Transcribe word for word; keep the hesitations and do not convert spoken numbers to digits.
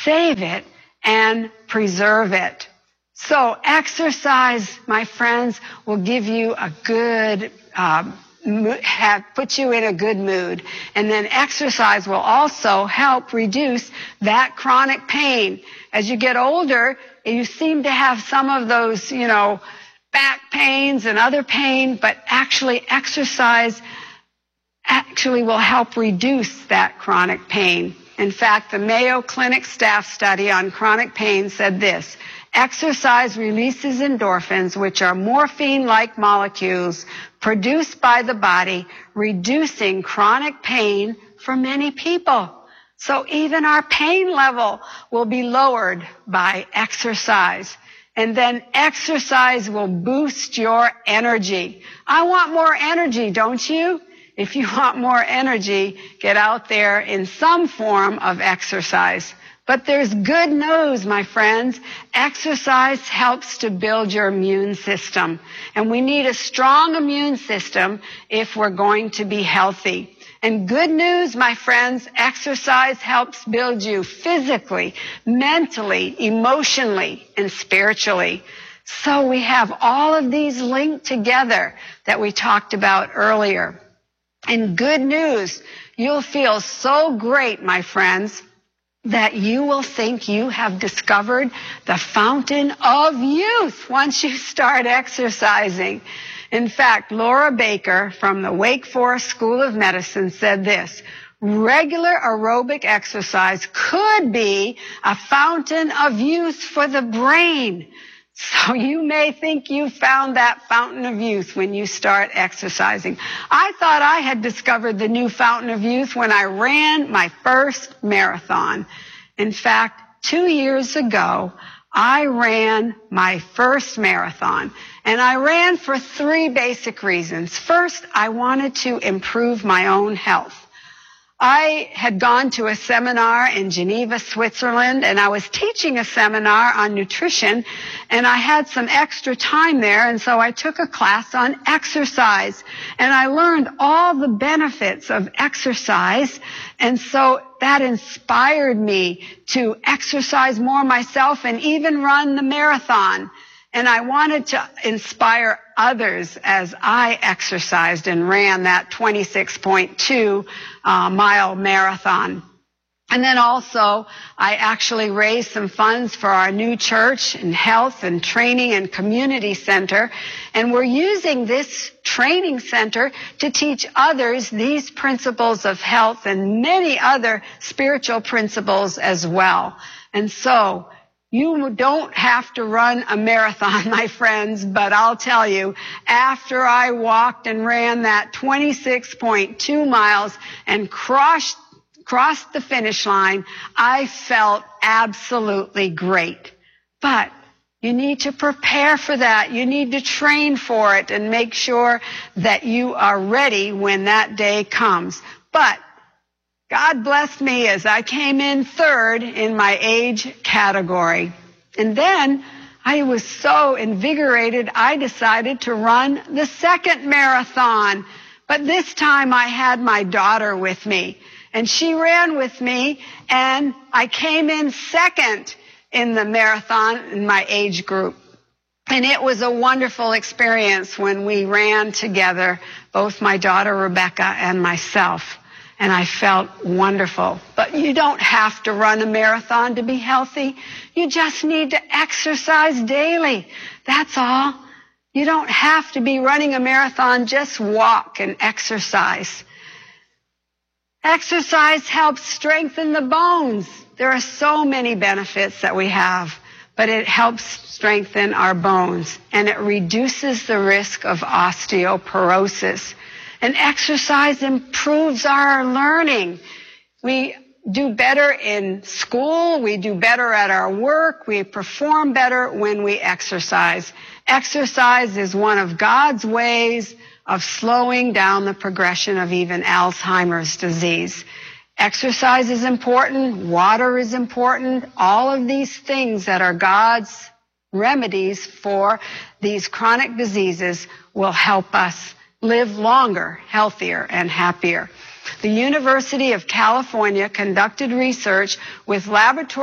save it, and preserve it. So exercise, my friends, will give you a good, uh, have, put you in a good mood. And then exercise will also help reduce that chronic pain. As you get older, you seem to have some of those, you know, back pains and other pain, but actually exercise actually will help reduce that chronic pain. In fact, the Mayo Clinic staff study on chronic pain said this: exercise releases endorphins, which are morphine-like molecules produced by the body, reducing chronic pain for many people. So even our pain level will be lowered by exercise. And then exercise will boost your energy. I want more energy, don't you? If you want more energy, get out there in some form of exercise. But there's good news, my friends. Exercise helps to build your immune system. And we need a strong immune system if we're going to be healthy. And good news, my friends, exercise helps build you physically, mentally, emotionally, and spiritually. So we have all of these linked together that we talked about earlier. And good news, you'll feel so great, my friends, that you will think you have discovered the fountain of youth once you start exercising. In fact, Laura Baker from the Wake Forest School of Medicine said this: regular aerobic exercise could be a fountain of youth for the brain. So you may think you found that fountain of youth when you start exercising. I thought I had discovered the new fountain of youth when I ran my first marathon. In fact, two years ago, I ran my first marathon. And I ran for three basic reasons. First, I wanted to improve my own health. I had gone to a seminar in Geneva, Switzerland, and I was teaching a seminar on nutrition, and I had some extra time there, and so I took a class on exercise, and I learned all the benefits of exercise, and so that inspired me to exercise more myself and even run the marathon. And I wanted to inspire others as I exercised and ran that twenty-six point two uh, mile marathon. And then also, I actually raised some funds for our new church and health and training and community center. And we're using this training center to teach others these principles of health and many other spiritual principles as well. And so, you don't have to run a marathon, my friends, but I'll tell you, after I walked and ran that twenty-six point two miles and crossed, crossed the finish line, I felt absolutely great. But you need to prepare for that. You need to train for it and make sure that you are ready when that day comes. But God blessed me as I came in third in my age category. And then I was so invigorated, I decided to run the second marathon. But this time I had my daughter with me. And she ran with me, and I came in second in the marathon in my age group. And it was a wonderful experience when we ran together, both my daughter Rebecca and myself. And I felt wonderful. But you don't have to run a marathon to be healthy. You just need to exercise daily. That's all. You don't have to be running a marathon. Just walk and exercise. Exercise helps strengthen the bones. There are so many benefits that we have, but it helps strengthen our bones, and it reduces the risk of osteoporosis. And exercise improves our learning. We do better in school, we do better at our work, we perform better when we exercise. Exercise is one of God's ways of slowing down the progression of even Alzheimer's disease. Exercise is important, water is important, all of these things that are God's remedies for these chronic diseases will help us live longer, healthier, and happier. The University of California conducted research with laboratory